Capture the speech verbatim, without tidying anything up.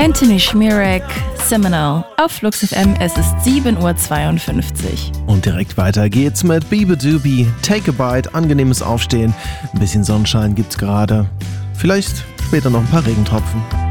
Anthony Schmierek, Seminole auf Flux F M. Es ist sieben Uhr zweiundfünfzig. Und direkt weiter geht's mit Bibi Doobie, Take a Bite, angenehmes Aufstehen. Ein bisschen Sonnenschein gibt's gerade. Vielleicht später noch ein paar Regentropfen.